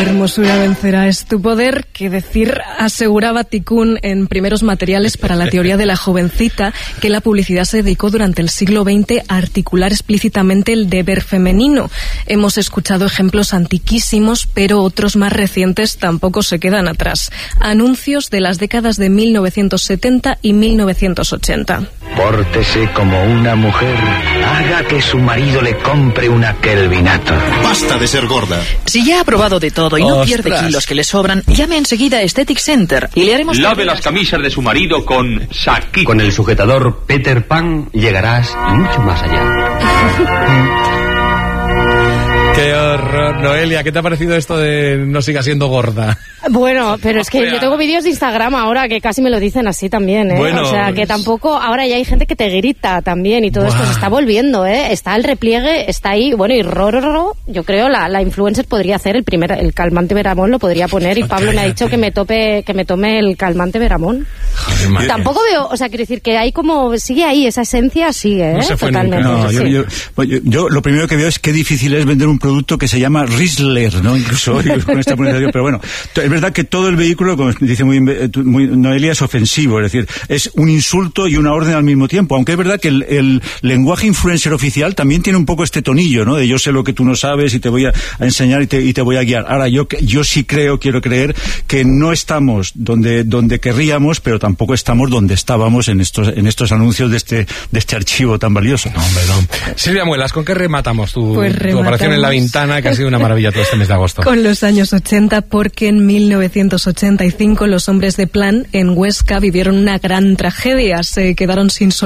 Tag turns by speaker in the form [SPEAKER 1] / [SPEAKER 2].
[SPEAKER 1] hermosura vencerá es tu poder, que decir, aseguraba Tikkun en Primeros Materiales para la teoría de la jovencita, que la publicidad se dedicó durante el siglo XX a articular explícitamente el deber femenino. Hemos escuchado ejemplos antiquísimos, pero otros más recientes tampoco se quedan atrás. Anuncios de las décadas de 1970 y 1980.
[SPEAKER 2] Pórtese como una mujer, haga que su marido le compre una Kelvinator.
[SPEAKER 3] Basta de ser gorda.
[SPEAKER 4] Si ya ha probado de todo y no pierde kilos que le sobran, llame enseguida a Aesthetic Center y le haremos...
[SPEAKER 5] Lave las camisas de su marido con Saquito.
[SPEAKER 6] Con el sujetador Peter Pan llegarás mucho más allá.
[SPEAKER 7] ¡Qué horror! Noelia, ¿qué te ha parecido esto de no siga siendo gorda?
[SPEAKER 8] Bueno, pero es que yo tengo vídeos de Instagram ahora que casi me lo dicen así también, ¿eh?
[SPEAKER 7] Bueno,
[SPEAKER 8] o sea, que tampoco... Ahora ya hay gente que te grita también y todo esto se está volviendo, ¿eh? Está el repliegue, está ahí... Bueno, y Rororo, yo creo, la influencer podría hacer el calmante Veramón, lo podría poner, y Pablo me ha dicho que me tome el calmante Veramón.
[SPEAKER 7] Joder,
[SPEAKER 8] tampoco veo... O sea, quiero decir que hay como... Sigue ahí, esa esencia sigue, ¿eh?
[SPEAKER 7] No se fue
[SPEAKER 8] totalmente.
[SPEAKER 7] nunca.
[SPEAKER 9] No, yo lo primero que veo es qué difícil es vender un producto que se llama Riesler, ¿no? Incluso hoy con esta pronunciación, pero bueno, es verdad que todo el vehículo, como dice muy Noelia, es ofensivo, es decir, es un insulto y una orden al mismo tiempo, aunque es verdad que el lenguaje influencer oficial también tiene un poco este tonillo, ¿no? De yo sé lo que tú no sabes y te voy a enseñar y te voy a guiar. Ahora, yo sí quiero creer que no estamos donde querríamos, pero tampoco estamos donde estábamos en estos anuncios de este archivo tan valioso.
[SPEAKER 7] No, hombre, no. Silvia Muelas, ¿con qué rematamos tu operación en La Ventana, que ha sido una maravilla todo este mes de agosto?
[SPEAKER 1] Con los años 80, porque en 1985 los hombres de Plan en Huesca vivieron una gran tragedia. Se quedaron sin